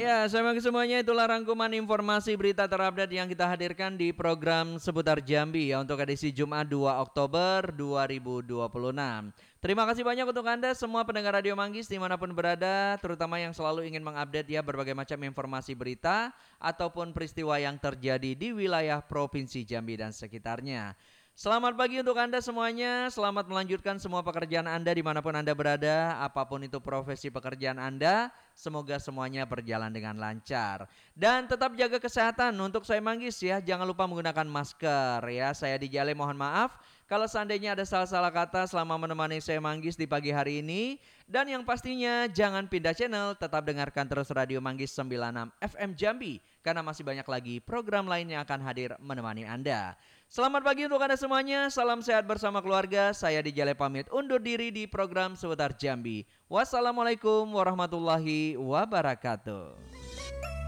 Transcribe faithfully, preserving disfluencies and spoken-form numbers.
Ya, selamat semuanya, itulah rangkuman informasi berita terupdate yang kita hadirkan di program Seputar Jambi ya untuk edisi Jumat dua Oktober dua ribu dua puluh enam. Terima kasih banyak untuk Anda semua pendengar Radio Manggis dimanapun berada, terutama yang selalu ingin mengupdate ya berbagai macam informasi berita ataupun peristiwa yang terjadi di wilayah Provinsi Jambi dan sekitarnya. Selamat pagi untuk Anda semuanya, selamat melanjutkan semua pekerjaan Anda dimanapun Anda berada, apapun itu profesi pekerjaan Anda, semoga semuanya berjalan dengan lancar. Dan tetap jaga kesehatan untuk saya Manggis ya, jangan lupa menggunakan masker ya. Saya di Jale mohon maaf kalau seandainya ada salah-salah kata selama menemani saya Manggis di pagi hari ini. Dan yang pastinya jangan pindah channel, tetap dengarkan terus Radio Manggis sembilan puluh enam F M Jambi, karena masih banyak lagi program lain yang akan hadir menemani Anda. Selamat pagi untuk Anda semuanya, salam sehat bersama keluarga. Saya di Jale pamit undur diri di program Seputar Jambi. Wassalamualaikum warahmatullahi wabarakatuh.